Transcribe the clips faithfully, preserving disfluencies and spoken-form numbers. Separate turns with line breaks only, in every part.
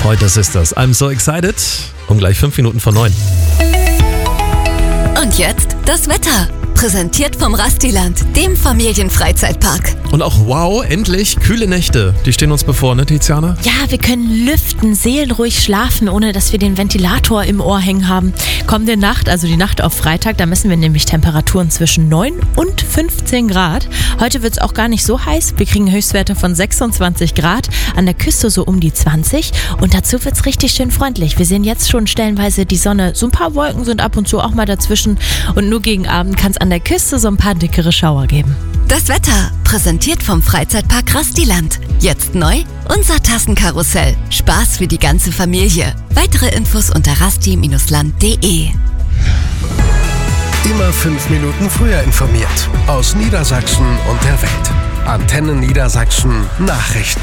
Heute ist das I'm so excited. Um gleich fünf Minuten vor neun.
Und jetzt das Wetter. Präsentiert vom Rastiland, dem Familienfreizeitpark.
Und auch wow, endlich kühle Nächte. Die stehen uns bevor, ne Tiziana?
Ja, wir können lüften, seelenruhig schlafen, ohne dass wir den Ventilator im Ohr hängen haben. Kommende Nacht, also die Nacht auf Freitag, da messen wir nämlich Temperaturen zwischen neun und fünfzehn Grad. Heute wird es auch gar nicht so heiß. Wir kriegen Höchstwerte von sechsundzwanzig Grad, an der Küste so um die zwanzig. Und dazu wird es richtig schön freundlich. Wir sehen jetzt schon stellenweise die Sonne. So ein paar Wolken sind ab und zu auch mal dazwischen. Und nur gegen Abend kann es an der Küste so ein paar dickere Schauer geben.
Das Wetter, präsentiert vom Freizeitpark Rastiland. Jetzt neu, unser Tassenkarussell. Spaß für die ganze Familie. Weitere Infos unter rasti Bindestrich land punkt de.
Immer fünf Minuten früher informiert. Aus Niedersachsen und der Welt. Antenne Niedersachsen Nachrichten.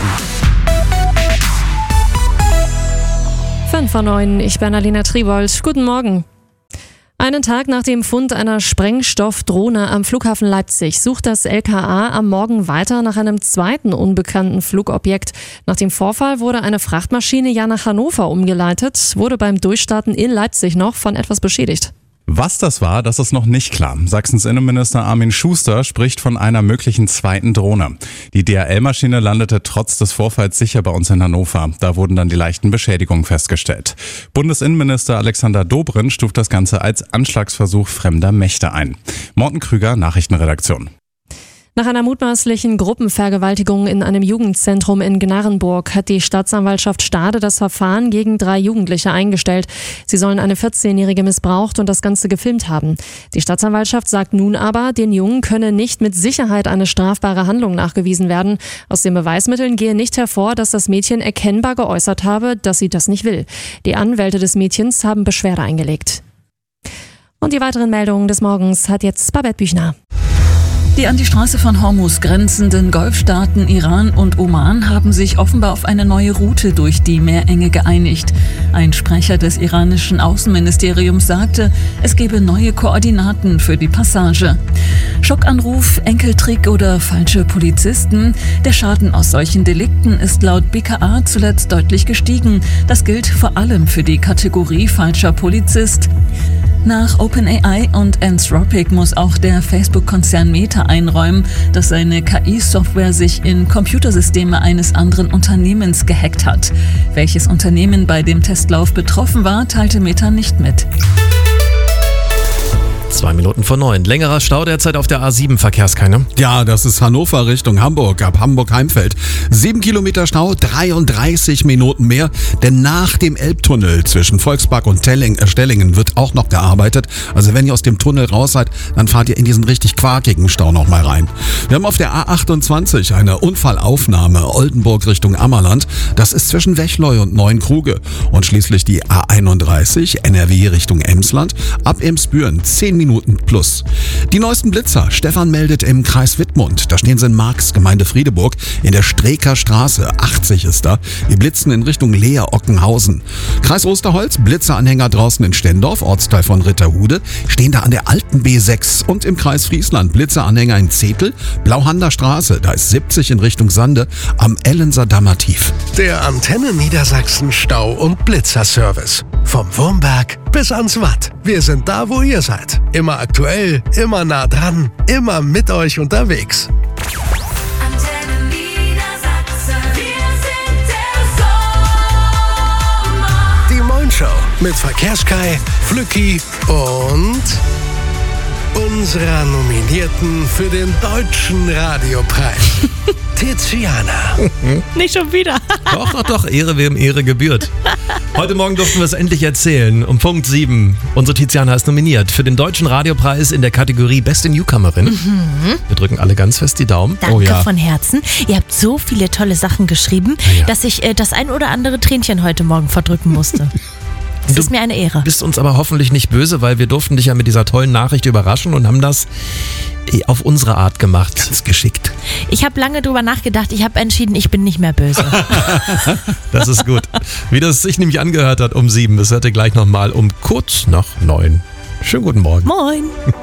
fünf vor neun, ich bin Alina Tribold. Guten Morgen. Einen Tag nach dem Fund einer Sprengstoffdrohne am Flughafen Leipzig sucht das L K A am Morgen weiter nach einem zweiten unbekannten Flugobjekt. Nach dem Vorfall wurde eine Frachtmaschine ja nach Hannover umgeleitet, wurde beim Durchstarten in Leipzig noch von etwas beschädigt.
Was das war, das ist noch nicht klar. Sachsens Innenminister Armin Schuster spricht von einer möglichen zweiten Drohne. Die D H L-Maschine landete trotz des Vorfalls sicher bei uns in Hannover. Da wurden dann die leichten Beschädigungen festgestellt. Bundesinnenminister Alexander Dobrindt stuft das Ganze als Anschlagsversuch fremder Mächte ein. Morten Krüger, Nachrichtenredaktion.
Nach einer mutmaßlichen Gruppenvergewaltigung in einem Jugendzentrum in Gnarrenburg hat die Staatsanwaltschaft Stade das Verfahren gegen drei Jugendliche eingestellt. Sie sollen eine vierzehnjährige missbraucht und das Ganze gefilmt haben. Die Staatsanwaltschaft sagt nun aber, den Jungen könne nicht mit Sicherheit eine strafbare Handlung nachgewiesen werden. Aus den Beweismitteln gehe nicht hervor, dass das Mädchen erkennbar geäußert habe, dass sie das nicht will. Die Anwälte des Mädchens haben Beschwerde eingelegt. Und die weiteren Meldungen des Morgens hat jetzt Babette Büchner.
Die an die Straße von Hormuz grenzenden Golfstaaten Iran und Oman haben sich offenbar auf eine neue Route durch die Meerenge geeinigt. Ein Sprecher des iranischen Außenministeriums sagte, es gebe neue Koordinaten für die Passage. Schockanruf, Enkeltrick oder falsche Polizisten? Der Schaden aus solchen Delikten ist laut B K A zuletzt deutlich gestiegen. Das gilt vor allem für die Kategorie falscher Polizist. Nach OpenAI und Anthropic muss auch der Facebook-Konzern Meta einräumen, dass seine K I-Software sich in Computersysteme eines anderen Unternehmens gehackt hat. Welches Unternehmen bei dem Testlauf betroffen war, teilte Meta nicht mit.
Zwei Minuten vor neun. Längerer Stau derzeit auf der A sieben, Verkehrskenne.
Ja, das ist Hannover Richtung Hamburg, ab Hamburg-Heimfeld. Sieben Kilometer Stau, dreiunddreißig Minuten mehr, denn nach dem Elbtunnel zwischen Volkspark und Telling, äh, Stellingen wird auch noch gearbeitet. Also wenn ihr aus dem Tunnel raus seid, dann fahrt ihr in diesen richtig quakigen Stau noch mal rein. Wir haben auf der A achtundzwanzig eine Unfallaufnahme Oldenburg Richtung Ammerland. Das ist zwischen Wechleu und Neuenkruge. Und schließlich die A einunddreißig N R W Richtung Emsland, ab Emsbüren, zehn Minuten plus. Die neuesten Blitzer. Stefan meldet im Kreis Wittmund. Da stehen sie in Marx, Gemeinde Friedeburg, in der Streeker Straße. achtzig ist da. Die blitzen in Richtung Leer-Ockenhausen. Kreis Osterholz. Blitzeranhänger draußen in Stendorf, Ortsteil von Ritterhude, stehen da an der alten B sechs. Und im Kreis Friesland. Blitzeranhänger in Zetel, Blauhander Straße. Da ist siebzig in Richtung Sande am Ellenser Dammer Tief.
Der Antenne Niedersachsen Stau- und Blitzerservice. Vom Wurmberg bis ans Watt. Wir sind da, wo ihr seid. Immer aktuell, immer nah dran, immer mit euch unterwegs.
Antenne Niedersachsen, wir sind der Sommer.
Die Moin Show mit Verkehrskai, Flücki und unserer Nominierten für den Deutschen Radiopreis, Tiziana.
Nicht schon wieder.
Doch, doch, doch, Ehre wem Ehre gebührt. Heute Morgen durften wir es endlich erzählen. Um Punkt sieben. Unsere Tiziana ist nominiert für den Deutschen Radiopreis in der Kategorie Beste Newcomerin. Mhm. Wir drücken alle ganz fest die Daumen.
Danke
oh, ja.
von Herzen. Ihr habt so viele tolle Sachen geschrieben,
ja, ja.
dass ich äh, das ein oder andere Tränchen heute Morgen verdrücken musste. Es ist mir eine Ehre.
Du bist uns aber hoffentlich nicht böse, weil wir durften dich ja mit dieser tollen Nachricht überraschen und haben das auf unsere Art gemacht.
Ganz geschickt.
Ich habe lange drüber nachgedacht. Ich habe entschieden, ich bin nicht mehr böse.
Das ist gut. Wie das sich nämlich angehört hat um sieben. Das hört ihr gleich nochmal um kurz nach neun. Schönen guten Morgen.
Moin.